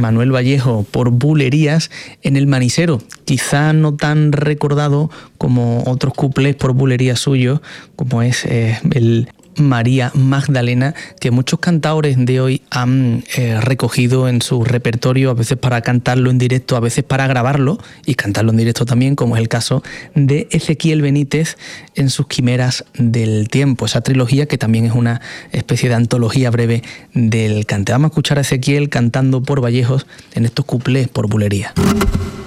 Manuel Vallejo por Bulerías en El Manisero, quizá no tan recordado como otros cuplés por bulerías suyos, como es el María Magdalena, que muchos cantaores de hoy han recogido en su repertorio, a veces para cantarlo en directo, a veces para grabarlo y cantarlo en directo también, como es el caso de Ezequiel Benítez en sus Quimeras del Tiempo, esa trilogía que también es una especie de antología breve del cante. Vamos a escuchar a Ezequiel cantando por Vallejos en estos cuplés por bulería.